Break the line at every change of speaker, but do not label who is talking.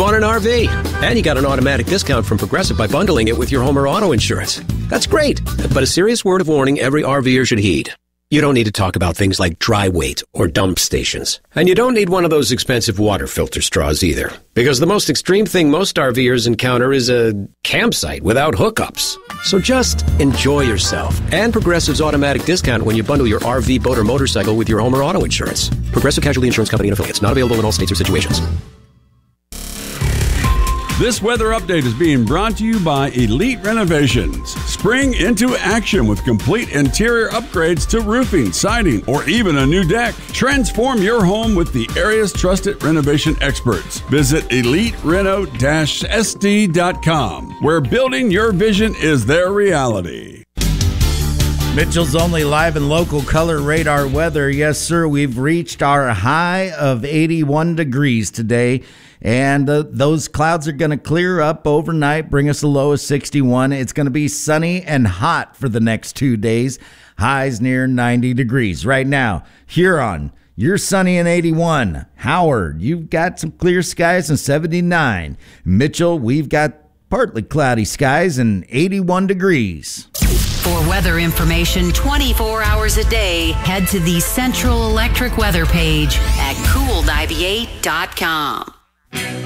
bought an RV, and you got an automatic discount from Progressive by bundling it with your home or auto insurance. That's great, but a serious word of warning every RVer should heed. You don't need to talk about things like dry weight or dump stations. And you don't need one of those expensive water filter straws either. Because the most extreme thing most RVers encounter is a campsite without hookups. So just enjoy yourself and Progressive's automatic discount when you bundle your RV, boat, or motorcycle with your home or auto insurance. Progressive Casualty Insurance Company and Affiliates. Not available in all states or situations.
This weather update is being brought to you by Elite Renovations. Spring into action with complete interior upgrades to roofing, siding, or even a new deck. Transform your home with the area's trusted renovation experts. Visit EliteReno-SD.com, where building your vision is their reality.
Mitchell's only live and local color radar weather. Yes, sir, we've reached our high of 81 degrees today. And those clouds are going to clear up overnight, bring us a low of 61. It's going to be sunny and hot for the next 2 days. Highs near 90 degrees. Right now, Huron, you're sunny and 81. Howard, you've got some clear skies and 79. Mitchell, we've got partly cloudy skies and 81 degrees.
For weather information 24 hours a day, head to the Central Electric weather page at cool98.com.